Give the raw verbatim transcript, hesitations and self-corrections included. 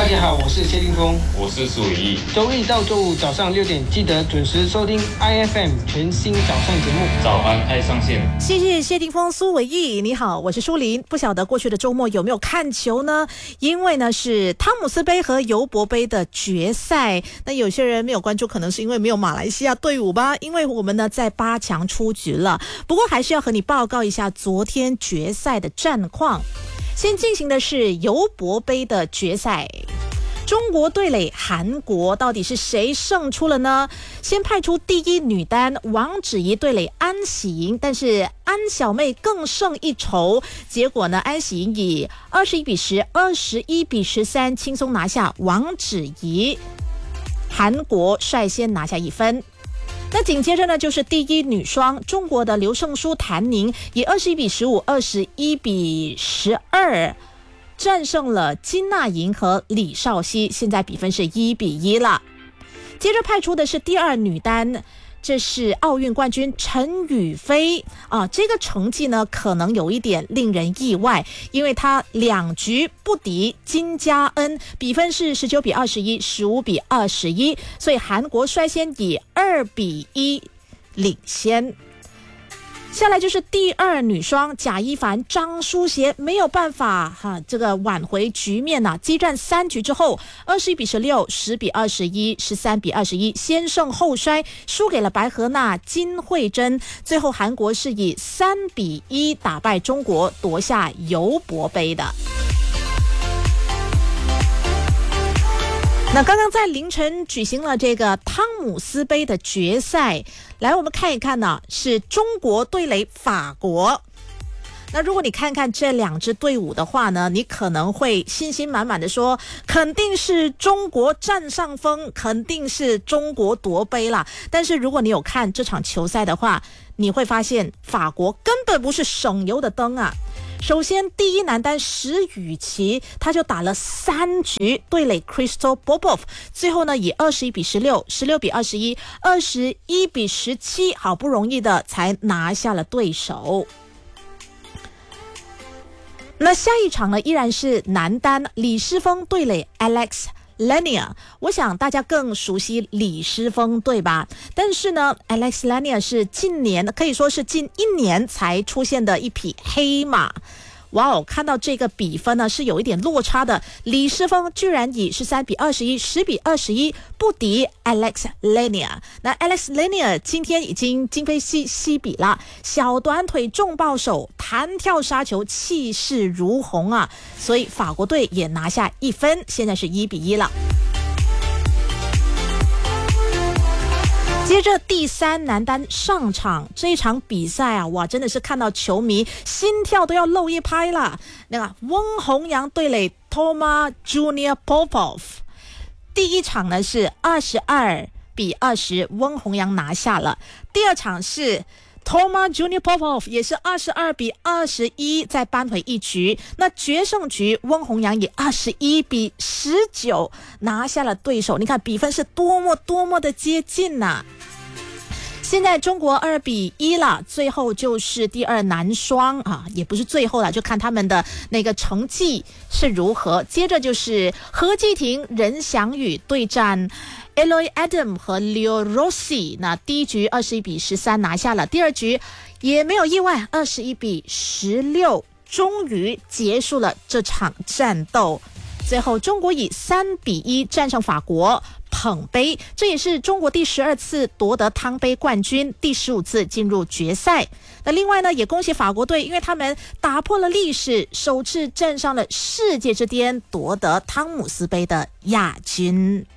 家好，我是谢霆锋， 我是苏伟毅。 周一到周五早上六点，记得准时收听 I F M 全新早上节目。 早安爱上线， 谢谢谢霆锋、苏伟毅。你好，我是舒琳。不晓得过去的周末有没有看球呢？因为呢是汤姆斯杯和尤伯杯的决赛。那有些人没有关注，可能是因为没有马来西亚队伍吧？因为我们呢在八强出局了。不过还是要和你报告一下昨天决赛的战况。先进行的是尤伯杯的决赛。中国对垒韩国，到底是谁胜出了呢？先派出第一女单王芷怡对垒安喜莹，但是安小妹更胜一筹。结果呢，安喜莹以二十一比十、二十一比十三轻松拿下王芷怡，韩国率先拿下一分。那紧接着呢，就是第一女双，中国的刘胜书、谭宁以二十一比十五、二十一比十二。战胜了金娜莹和李绍熙，现在比分是一比一了。接着派出的是第二女单，这是奥运冠军陈雨菲啊，这个成绩呢可能有一点令人意外，因为她两局不敌金佳恩，比分是十九比二十一、十五比二十一，所以韩国率先以二比一领先。下来就是第二女双贾一凡、张淑协没有办法哈，这个挽回局面呐、啊，激战三局之后，二十一比十六、十比二十一、十三比二十一，先胜后衰，输给了白河娜、金惠珍。最后韩国是以三比一打败中国，夺下尤伯杯的。那刚刚在凌晨举行了这个汤姆斯杯的决赛，来我们看一看呢，是中国对垒法国。那如果你看看这两支队伍的话呢，你可能会信心满满的说，肯定是中国占上风，肯定是中国夺杯啦。但是如果你有看这场球赛的话，你会发现法国根本不是省油的灯啊。首先第一男单石宇奇他就打了三局对垒 Crystal Popov， 最后呢以二十一比十六、十六比二十一、二十一比十七，好不容易的才拿下了对手。那下一场呢依然是男单李诗沣对垒 Alex Lanier， 我想大家更熟悉李诗沣对吧？但是呢 Alex Lanier 是近年可以说是近一年才出现的一匹黑马。哇哦，看到这个比分呢是有一点落差的，李诗沣居然以十三比二十一、十比二十一不敌 Alex Lanier。那 Alex Lanier 今天已经今非昔昔比了，小短腿重爆手，弹跳杀球，气势如虹啊！所以法国队也拿下一分，现在是一比一了。接着第三男单上场，这一场比赛啊，哇，真的是看到球迷心跳都要漏一拍了。那个翁宏阳对垒 Toma Junior Popov， 第一场呢是二十二比二十，翁宏阳拿下了。第二场是Toma Junior Popov 也是二十二比二十一，再扳回一局。那决胜局翁宏阳以二十一比十九拿下了对手。你看比分是多么多么的接近呐、啊！现在中国二比一了，最后就是第二男双啊，也不是最后了，就看他们的那个成绩是如何。接着就是何继廷、任翔宇对战 Eloy Adam 和 Leo Rossi， 那第一局二十一比十三拿下了，第二局也没有意外，二十一比十六，终于结束了这场战斗。最后中国以三比一战胜法国，捧杯，这也是中国第十二次夺得汤杯冠军，第十五次进入决赛。那另外呢，也恭喜法国队，因为他们打破了历史，首次站上了世界之巅，夺得汤姆斯杯的亚军。